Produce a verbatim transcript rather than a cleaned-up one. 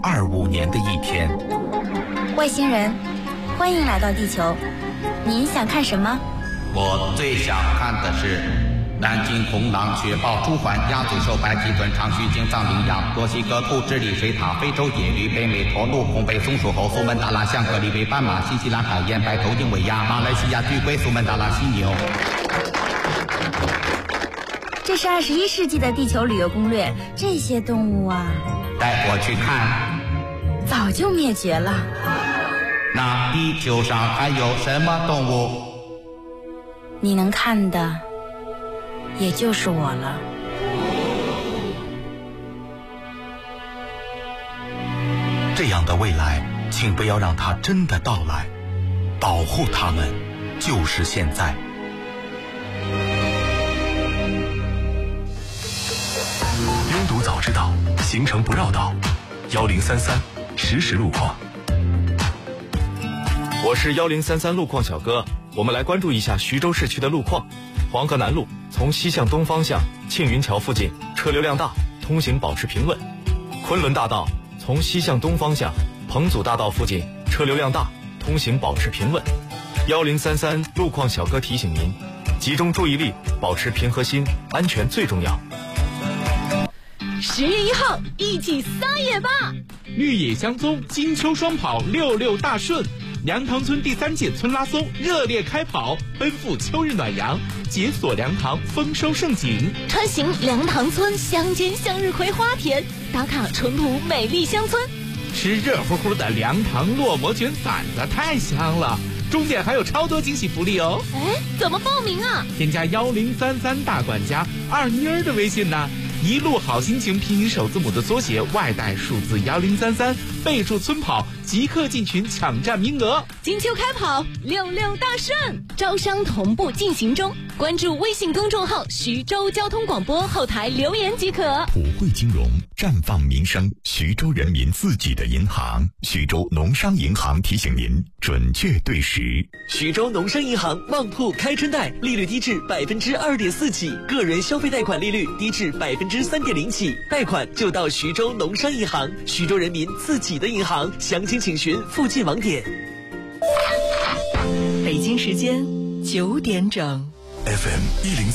二五年的一天。 外星人，欢迎来到地球，您想看什么？ 我最想看的是南京红狼、雪豹、朱鹮、鸭嘴兽、白鳍豚、长须鲸、藏羚羊、多西哥兔、智利水獭、非洲野驴、北美驼鹿、红背松鼠猴、苏门答腊象、格里维斑马、新西兰海燕、白头鹰尾鸭、马来西亚巨龟、苏门答腊犀牛。 这是二十一世纪的地球旅游攻略，这些动物啊， 带我去看。 早就灭绝了。 那地球上还有什么动物？ 你能看的也就是我了。 这样的未来，请不要让它真的到来，保护它们就是现在。 拥堵早知道，行程不绕道。幺零三三实时路况。 我是幺零三三路况小哥，我们来关注一下徐州市区的路况。黄河南路从西向东方向庆云桥附近车流量大，通行保持平稳。昆仑大道从西向东方向彭祖大道附近车流量大，通行保持平稳。幺零三三路况小哥提醒您，集中注意力，保持平和心，安全最重要。 十月一号，一起撒野吧！ 绿野香踪，金秋双跑，六六大顺。梁塘村第三届村拉松热烈开跑，奔赴秋日暖阳，解锁梁塘丰收盛景。 穿行梁塘村乡间向日葵花田，打卡淳朴美丽乡村。 吃热乎乎的梁塘烙馍卷馓子太香了，终点还有超多惊喜福利哦！ 哎，怎么报名啊？ 添加幺零三三大管家二妮儿的微信呢。一路好心情拼音首字母的缩写，外带数字幺零三三，备注村跑，即刻进群抢占名额。 金秋开跑，六六大顺，招商同步进行中。关注微信公众号徐州交通广播，后台留言即可。 普惠金融，绽放民生，徐州人民自己的银行。徐州农商银行提醒您，准确对时。 徐州农商银行旺铺开春贷，利率低至百分之二点四起，个人消费贷款利率低至百分之三点零起，贷款就到徐州农商银行，徐州人民自己的银行。详情请询附近网点。 北京时间九点整。 F M 一零。